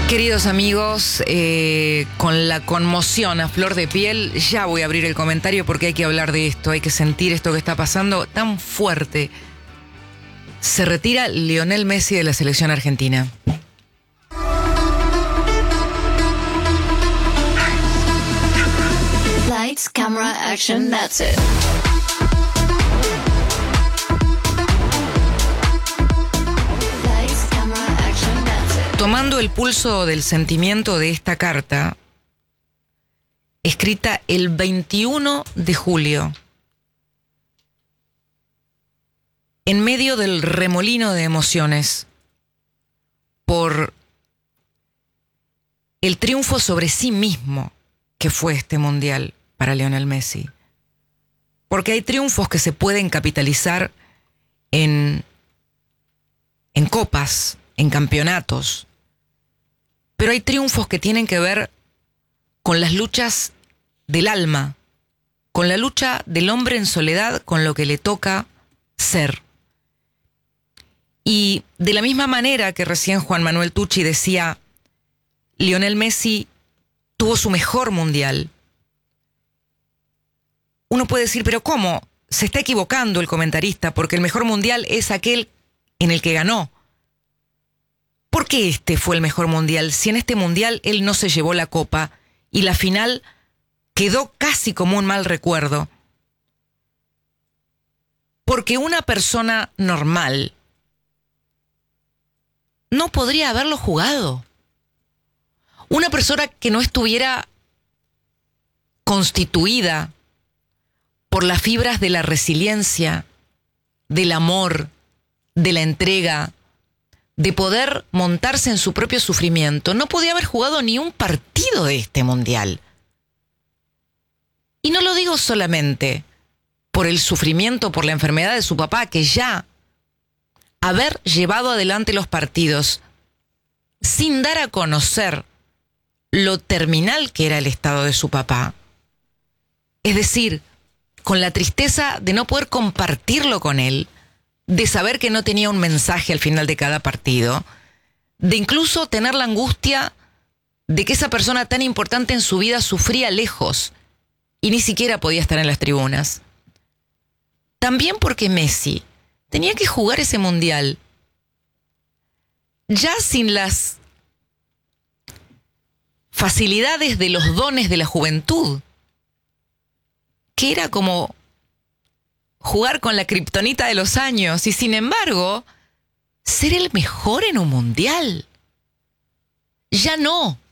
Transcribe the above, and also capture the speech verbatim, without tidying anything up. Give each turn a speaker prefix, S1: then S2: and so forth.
S1: Queridos amigos, eh, con la conmoción a flor de piel, ya voy a abrir el comentario porque hay que hablar de esto, hay que sentir esto que está pasando tan fuerte. Se retira Lionel Messi de la selección argentina.
S2: Lights, camera, action, that's it.
S1: Tomando el pulso del sentimiento de esta carta, escrita el veintiuno de julio, en medio del remolino de emociones por el triunfo sobre sí mismo que fue este mundial para Lionel Messi. Porque hay triunfos que se pueden capitalizar en, en copas, en campeonatos. Pero hay triunfos que tienen que ver con las luchas del alma, con la lucha del hombre en soledad con lo que le toca ser. Y de la misma manera que recién Juan Manuel Tucci decía, Lionel Messi tuvo su mejor mundial. Uno puede decir, pero ¿cómo? Se está equivocando el comentarista, porque el mejor mundial es aquel en el que ganó. ¿Por qué este fue el mejor mundial? Si en este mundial él no se llevó la copa y la final quedó casi como un mal recuerdo. Porque una persona normal no podría haberlo jugado. Una persona que no estuviera constituida por las fibras de la resiliencia, del amor, de la entrega, de poder montarse en su propio sufrimiento, no podía haber jugado ni un partido de este mundial. Y no lo digo solamente por el sufrimiento, por la enfermedad de su papá, que ya haber llevado adelante los partidos sin dar a conocer lo terminal que era el estado de su papá, es decir, con la tristeza de no poder compartirlo con él, de saber que no tenía un mensaje al final de cada partido, de incluso tener la angustia de que esa persona tan importante en su vida sufría lejos y ni siquiera podía estar en las tribunas. También porque Messi tenía que jugar ese mundial ya sin las facilidades de los dones de la juventud, que era como jugar con la kriptonita de los años y sin embargo ser el mejor en un mundial. Ya no.